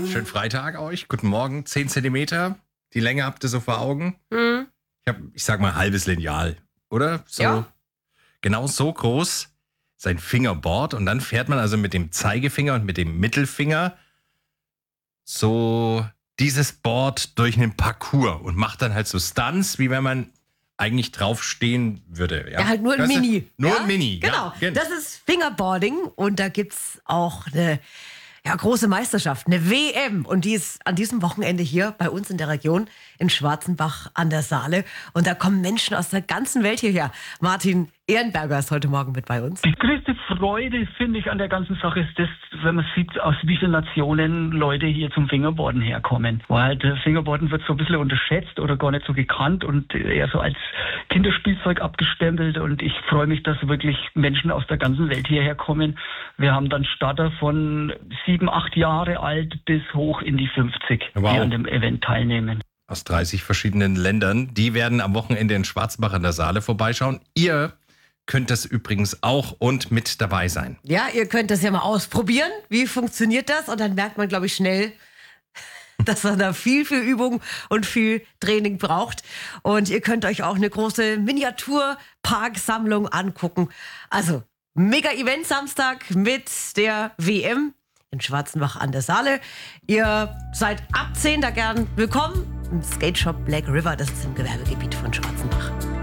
Schönen Freitag euch. Guten Morgen. 10 Zentimeter. Die Länge habt ihr so vor Augen. Ich sag mal halbes Lineal, oder? So, Ja. Genau so groß sein Fingerboard. Und dann fährt man also mit dem Zeigefinger und mit dem Mittelfinger so dieses Board durch einen Parcours und macht dann halt so Stunts, wie wenn man eigentlich draufstehen würde. Ja, halt nur ein Weißt du? Mini. Nur ja? ein Mini, Genau. ja. Das ist Fingerboarding und da gibt's auch eine große Meisterschaft, eine WM. Und die ist an diesem Wochenende hier bei uns in der Region in Schwarzenbach an der Saale. Und da kommen Menschen aus der ganzen Welt hierher. Martin Ehrenberger ist heute Morgen mit bei uns. Die größte Freude, finde ich, an der ganzen Sache ist das, wenn man sieht, aus wie vielen Nationen Leute hier zum Fingerboarden herkommen. Weil halt Fingerboarden wird so ein bisschen unterschätzt oder gar nicht so gekannt und eher so als Kinderspielzeug abgestempelt. Und ich freue mich, dass wirklich Menschen aus der ganzen Welt hierher kommen. Wir haben dann Starter von 7, 8 Jahre alt bis hoch in die 50, Wow. die an dem Event teilnehmen. Aus 30 verschiedenen Ländern. Die werden am Wochenende in Schwarzenbach an der Saale vorbeischauen. Ihr könnt das übrigens auch und mit dabei sein. Ja, ihr könnt das ja mal ausprobieren. Wie funktioniert das? Und dann merkt man, glaube ich, schnell, dass man da viel Übung und viel Training braucht. Und ihr könnt euch auch eine große Miniaturparksammlung angucken. Also, mega Event Samstag mit der WM in Schwarzenbach an der Saale. Ihr seid ab 10 da gern willkommen im Skate Shop Black River. Das ist im Gewerbegebiet von Schwarzenbach.